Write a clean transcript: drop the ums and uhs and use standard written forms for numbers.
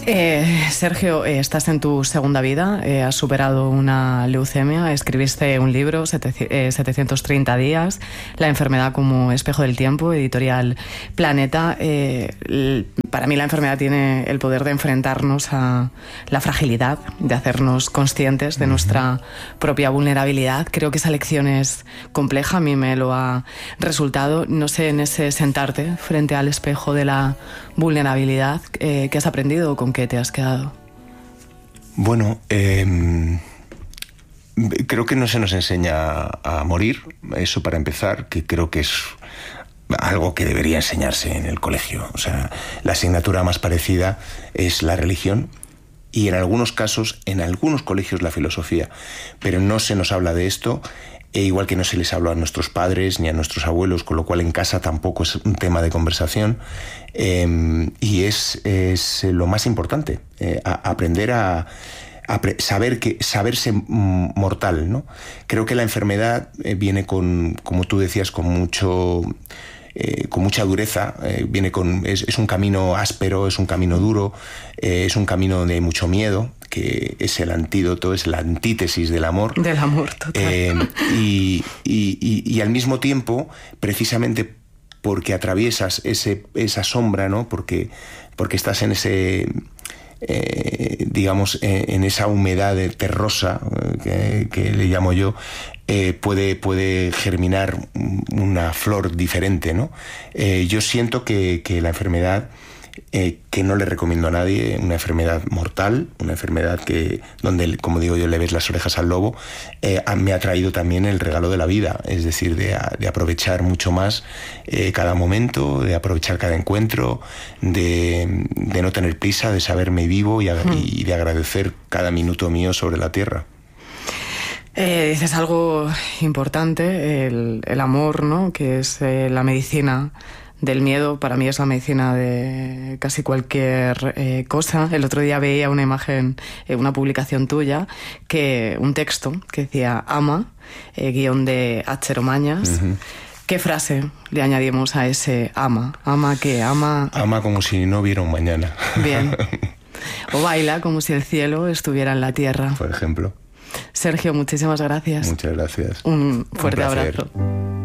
Sergio, estás en tu segunda vida, has superado una leucemia, escribiste un libro, 730 días, La enfermedad como espejo del tiempo, editorial Planeta. Para mí la enfermedad tiene el poder de enfrentarnos a la fragilidad, de hacernos conscientes de nuestra propia vulnerabilidad. Creo que esa lección es compleja, a mí me lo ha resultado. No sé, en ese sentarte frente al espejo de la vulnerabilidad, ¿qué has aprendido o con qué te has quedado? Bueno, creo que no se nos enseña a morir, eso para empezar, que creo que es algo que debería enseñarse en el colegio. O sea, la asignatura más parecida es la religión y en algunos casos, en algunos colegios, la filosofía. Pero no se nos habla de esto, igual que no se les habla a nuestros padres ni a nuestros abuelos, con lo cual en casa tampoco es un tema de conversación. Y es lo más importante, aprender a saberse mortal, ¿no? Creo que la enfermedad viene con, como tú decías, con mucha dureza, es un camino áspero, es un camino duro, es un camino de mucho miedo, que es el antídoto, es la antítesis del amor. Del amor, total. Y al mismo tiempo, precisamente porque atraviesas esa sombra, ¿no? Porque estás en ese... en esa humedad terrosa que le llamo yo, puede germinar una flor diferente, ¿no? Yo siento que la enfermedad, que no le recomiendo a nadie, una enfermedad mortal, una enfermedad donde, como digo yo, le ves las orejas al lobo, me ha traído también el regalo de la vida, es decir, de aprovechar mucho más cada momento, de aprovechar cada encuentro, de no tener prisa, de saberme vivo y de agradecer cada minuto mío sobre la tierra. Dices algo importante, el amor, ¿no? Que es la medicina del miedo. Para mí es la medicina de casi cualquier cosa. El otro día veía una imagen, una publicación tuya, un texto que decía ama, guión de H. Mañas. Uh-huh. ¿Qué frase le añadimos a ese ama? ¿Ama qué? Ama como si no hubiera un mañana. Bien. O baila como si el cielo estuviera en la tierra. Por ejemplo. Sergio, muchísimas gracias. Muchas gracias. Un fuerte abrazo.